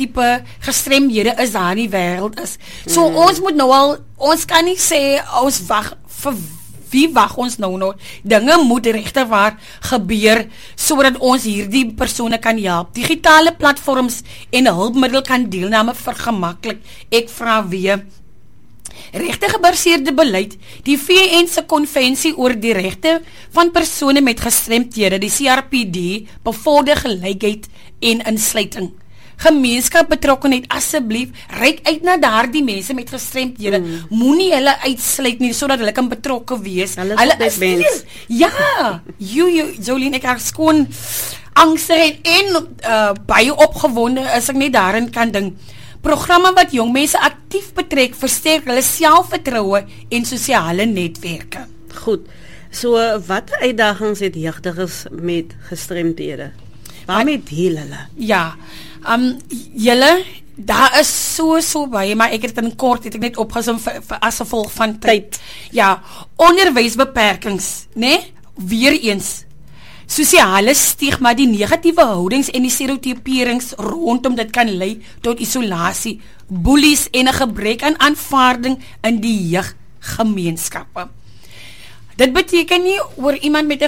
tipe gestremdhede is daar in die wêreld is. So ons moet nou al, ons kan nie sê ons wag vir wie wag ons nou nog? Dinge moet regtig waar gebeur sodat ons hierdie persone kan help. Digitale platforms en hulpmiddel kan deelname vergemaklik. Ek vra weer regte gebaseerde beleid, die VN se konvensie oor die regte van persone met gestremdhede, die CRPD, bevorder gelykheid en insluiting. Gemeenskap betrokkenheid, asseblief, reik uit na daardie mense met gestremdhede. Moenie hulle uitsluit nie, sodat hulle kan betrokke wees. Hulle is mens. Ja, Jolien, ek is skoon angstig en baie opgewonde as ek net daarin kan dink. Programme wat jong mense aktief betrek, versterk hulle selfvertroue en sosiale netwerke. Goed, so wat uitdagings het jeugdiges met gestremdhede? Waarmee deel hulle? Ja, julle, daar is so baie, maar ek het in kort, het ek net opgesom as gevolg van tyd. Ja, onderwysbeperkings, weer eens, sosiale stigma, die negatiewe houdings en die stereotyperings rondom dit kan lei tot isolasie, boelies en 'n gebrek aan aanvaarding in die jeuggemeenskappe. Dit beteken nie oor iemand met 'n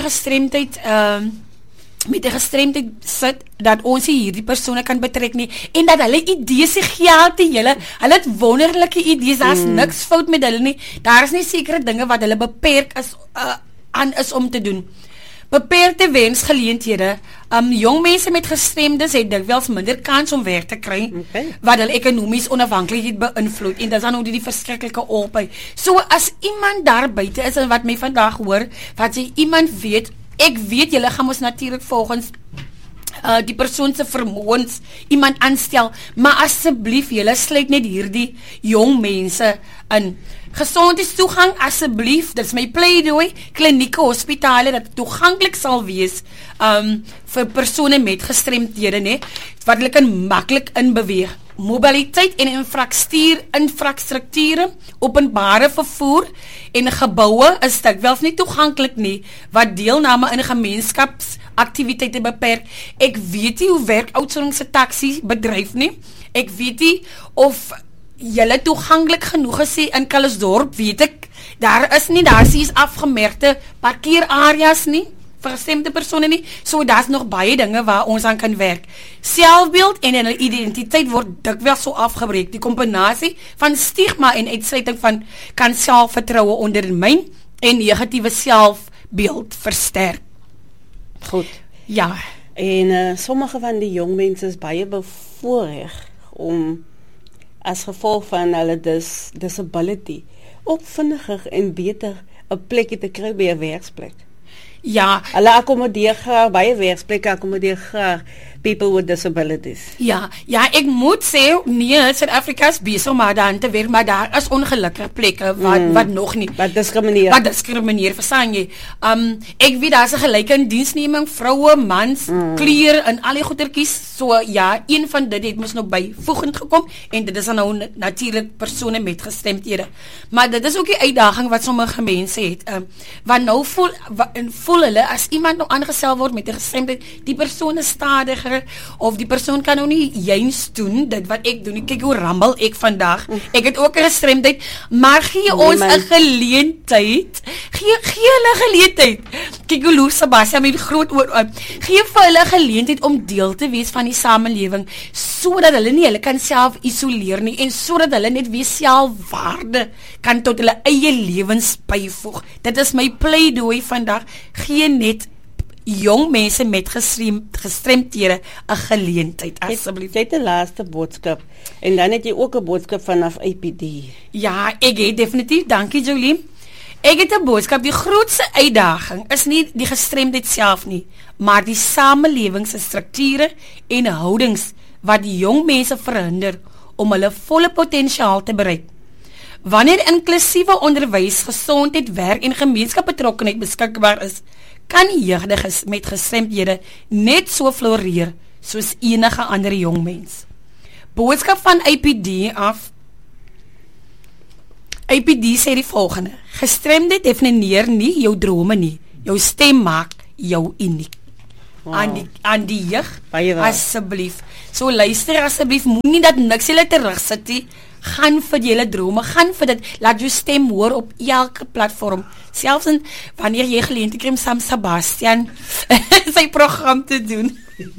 gestremdheid sit, dat ons hierdie persone kan betrek nie, en dat hulle idees se geld te hulle het wonderlike idees, daar is niks fout met hulle nie, daar is nie sekere dinge wat hulle beperk is om te doen. Beperkte wensgeleenthede, jong mense met gestremdes het dikwels minder kans om werk te kry, wat hulle ekonomies onafhanklikheid beïnvloed, en dit is dan ook die verskriklike opbou. So as iemand daar buite is, en wat my vandag hoor, wat jy iemand weet, ek weet, julle gaan ons natuurlik volgens die persoon se vermoëns iemand aanstel, maar asseblief, julle sluit net hierdie jong mense in. Gesondheidstoegang, asseblief, dit is my pleidooi, klinieke, hospitale, dat toeganklik sal wees vir persone met gestremdhede, wat hulle kan maklik inbeweeg. Mobiliteit en infrastrukture, openbare vervoer en geboue is dikwels nie toeganklik nie, wat deelname in gemeenskapsaktiwiteite beperk. Ek weet nie hoe werk Oudtshoorn se taxi bedryf nie. Ek weet nie of julle toeganklik genoeg is in Calitzdorp, weet ek, daar is afgemerkte parkeerareas nie, vir gestremde persone nie, so daar is nog baie dinge waar ons aan kan werk. Selfbeeld en hulle identiteit word dikwels so afgebreek. Die kombinasie van stigma en uitsluiting kan selfvertroue ondermyn en negatiewe selfbeeld versterk. Goed. Ja. En sommige van die jong mense is baie bevoorreg om as gevolg van hulle disability ook vinniger en beter 'n plekkie te kry by 'n werksplek. Ja. Hulle akkommodeer graag, baie werksplekke akkommodeer graag people with disabilities. Ja, ek moet sê, nee, Suid-Afrika is besig om daaraan te werk, maar daar is ongelukkige plekke wat nog nie. Wat diskrimineer, verstaan jy? Ek weet, daar is 'n gelyke indiensneming, vroue, mans, kleur, en al die goedertjies, so ja, een van dit het mos nou byvoegend gekom, en dit is dan nou natuurlik persone met gestremdhede. Maar dit is ook die uitdaging wat sommige mense het, want nou voel hulle, as iemand nou aangestel word met 'n gestremdheid, die persoon is stadiger, of die persoon kan nou nie juist doen, dit wat ek doen, kyk hoe rammel ek vandag, ek het ook 'n gestremdheid, maar gee ons 'n geleentheid, gee hulle geleentheid, kyk hoe loer Sebastian met groot oor, gee vir hulle geleentheid om deel te wees van die samelewing, sodat hulle kan self isoleer nie, en sodat hulle net weer selfwaarde kan tot hulle eie lewens byvoeg. Dit is my pleidooi vandag, gee net jong mense met gestremdhede 'n geleentheid, asseblief. Jy het 'n laaste boodskap, en dan het jy ook 'n boodskap vanaf APD. Ja, ek het definitief, dankie Jolien. Ek het 'n boodskap, die grootste uitdaging is nie die gestremdheid self nie, maar die samelewingsstrukture en houdings wat die jong mense verhinder om hulle volle potensiaal te bereik. Wanneer inklusiewe onderwys, gesondheid, werk en gemeenskapbetrokkenheid beskikbaar is, kan jeugdiges met gestremdhede net so floreer soos enige ander jong mens. Boodskap van APD af. APD sê die volgende: gestremdheid definieer nie jou drome nie, jou stem maak jou uniek. aan die jeug. Baie waar. Asseblief. So luister asseblief, moenie dat niks julle terugsit nie. Gaan vir julle drome, gaan vir dit. Laat jou stem hoor op elke platform. Selfs wanneer jy geleentheid kry om saam Sebastian sy program te doen.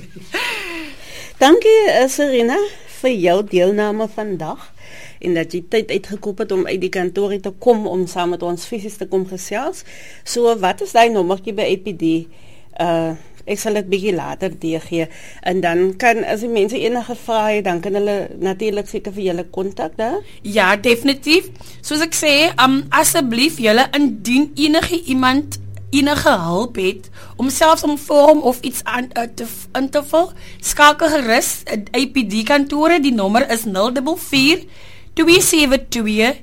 Dankie Serena vir jou deelname vandag en dat jy tyd uitgekoop het om uit die kantoor te kom om saam met ons fisies te kom gesels. So wat is daai nommertjie by APD? Ek sal dit bietjie later gee en dan kan as die mense enige vrae het, dan kan hulle natuurlik seker vir julle kontak daar. Ja, definitief. Soos ek sê, asseblief julle indien iemand enige hulp het om selfs om vorm of iets in te vul, skakel gerus APD kantore, die nommer is 044 272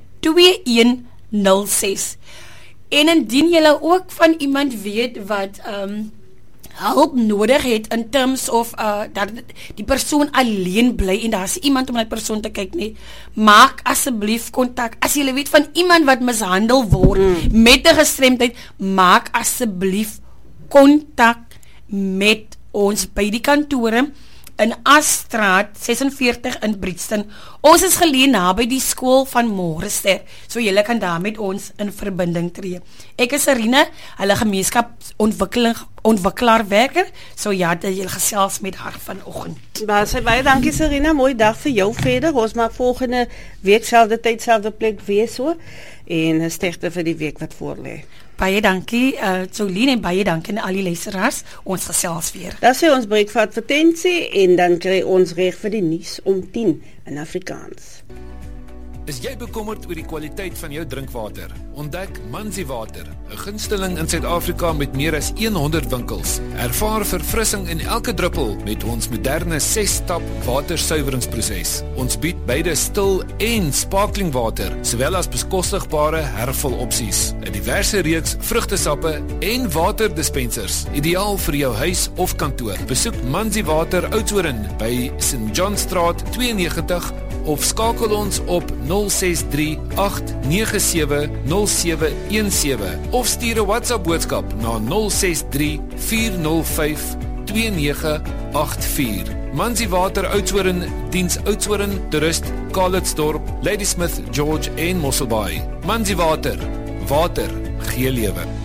2106. En indien julle ook van iemand weet wat hulp nodig het in terms of dat die persoon alleen bly en daar is iemand om die persoon te kyk nie, maak asseblief kontak. As jy weet van iemand wat mishandel word met 'n gestremdheid, maak asseblief kontak met ons by die kantore in Asstraat 46 in Brixton. Ons is geleë naby die skool van Morester, so julle kan daar met ons in verbinding tree. Ek is Serena, hulle gemeenskapontwikkelaar werker, so ja, dat julle gesels met haar vanoggend. Baie dankie Serena, mooi dag vir jou verder. Ons maak volgende week selfde tyd, selfde plek weer so en sterkte vir die week wat voorlê. Baie dankie, Jolien, en baie dankie aan al die luisteraars. Ons gesels weer. Dat is ons breek vir advertensie en dan kry ons reg vir die nuus om 10 in Afrikaans. Is jy bekommerd oor die kwaliteit van jou drinkwater? Ontdek Manzi Water, 'n gunsteling in Suid-Afrika met meer as 100 winkels. Ervaar verfrissing in elke druppel met ons moderne 6-stap watersuiweringsproses. Ons bied beide stil en sparkling water, sowel as bekostigbare hervulopsies. 'n Diverse reeks vrugtesappe en waterdispensers, ideaal vir jou huis of kantoor. Besoek Manzi Water Oudtshoorn by St. John Straat 92 of skakel ons op 063-897-0717 of stuur 'n WhatsApp boodskap na 063-405-2984. Manzi Water Oudtshoorn diens Oudtshoorn, Toerist, Calitzdorp, Ladysmith, George en Mosselbaai. Manzi Water, water gee lewe.